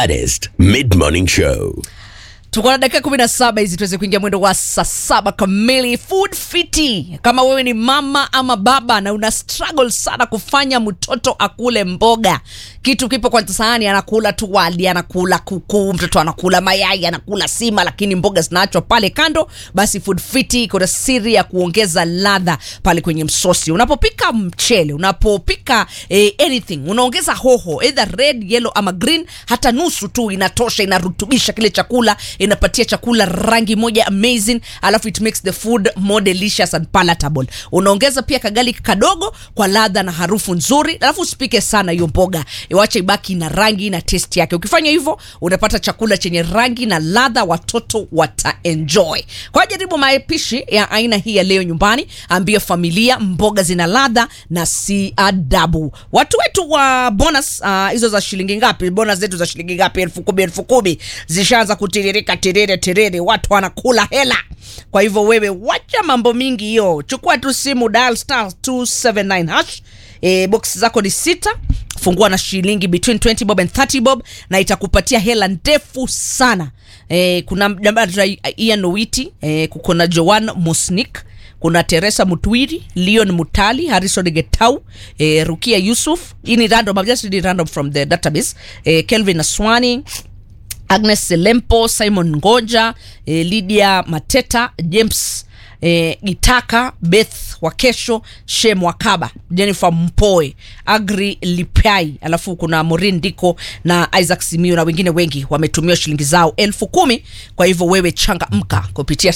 baddest mid-morning show. Tuko na dakika 17 hizi tuweze kuingia mwendo wa saa 7 kamili. Food Fiti. Kama wewe ni mama ama baba na una struggle sana kufanya mtoto akule mboga, kitu kipo kwa sahani, anakula tu wali, anakula kuku, mtoto anakula mayai, anakula sima, lakini mboga zinaachwa pale kando, basi Food Fiti iko na siri ya kuongeza ladha pale kwenye msosi. Unapopika mchele, unapopika anything, unaongeza hoho, either red, yellow ama green, hata nusu tu inatosha, inarutubisha kile chakula, inapatia chakula rangi moja amazing, alafu it makes the food more delicious and palatable. Unaongeza pia kagali kadogo kwa ladha na harufu nzuri, alafu usipike sana hiyo mboga, iwache ibaki na rangi na taste yake. Ukifanya hivyo unapata chakula chenye rangi na ladha, watoto wata enjoy. Kwa jaribu mapishi ya aina hii ya leo nyumbani, ambia familia mboga zina ladha na si adabu. Watu wetu wa bonus hizo za shilingi ngapi? Bonus zetu za shilingi ngapi? 10,000 zishaanza kutiririka terere, watu wanakula hela. Kwa hivyo wewe wacha mambo mingi hiyo, chukua tu simu, dial *279#. Box zako ni 6, fungua na shilingi between 20 bob and 30 bob, na itakupatia hela ndefu sana. Kuna Ian Nowiti, kuna Joan Musnik, kuna Teresa Mutwiri, Leon Mutali, Harrison Getau, Rukia Yusuf. Hii ni random, I've just read random from the database. Kelvin Aswani, Agnes Selempo, Simon Ngoja, Lydia Mateta, James Gitaka, Beth Wakesho, Shem Wakaba, Jennifer Mpoe, Agri Lipai, alafu kuna Maureen Diko na Isaac Simiu na wengine wengi wametumia shilingi zao 10,000. Kwa hivyo wewe changa mka kupitia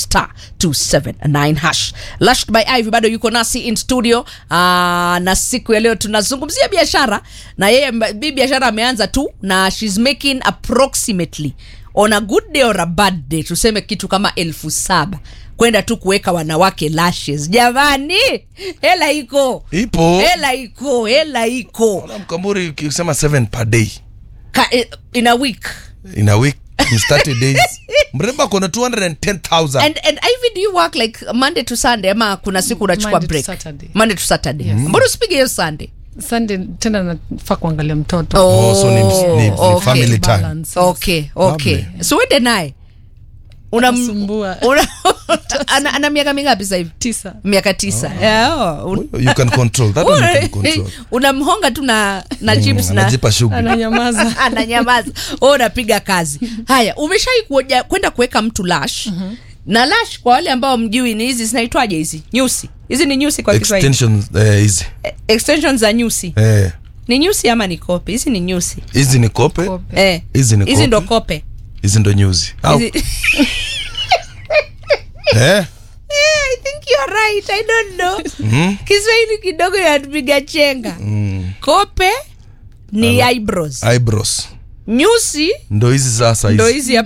*279#. Lashed by Ivy bado yuko nasi in studio. Na siku ya leo tunazungumzia biashara, na yeye biashara ameanza tu, na she's making approximately on a good day or a bad day, tuseme kitu kama 7,000 kwenda tu kuweka wanawake lashes. Jamani, hela iko. Ipo. Hela iko. Ona Mkamburi ukisema 7 per day. In a week. In 30 days. Mremba kuna 210,000. And Ivy, do you work like Monday to Sunday ama kuna siku unachukua break? Monday to Saturday. Yes. Mbona usipige hiyo Sunday? Sunday tena nafaa kuangalia mtoto. So ni okay. family time. Balance. Okay. Lovely. So wende naye. Unamsumbua. Ana miaka mingapi sasa hivi? 9. Miaka 9. Yeah. You can control. That one you can control. Unamhonga tu na chips na anajipa shughuli. Ananyamaza. Ananyamaza. Unapiga kazi. Haya, umeshai kwenda kuweka mtu lash? Na lash kwa wale ambao mjui ni hizi zinaitwaje hizi? Nyusi. Hizi ni nyusi kwa Kiswahili. Extensions hizi. Extensions za nyusi. Ni nyusi ama ni kope? Hizi ni nyusi. Hizi ni kope. Hizi ni kope. Hizi ndo kope. Hizi ndo nyusi. I think you're right. I don't know. Kiswahili kidogo yatupiga chenga. Kope ni eyebrows. Eyebrows. Nyusi Ndo hizi sasa hizi. Ndo hizi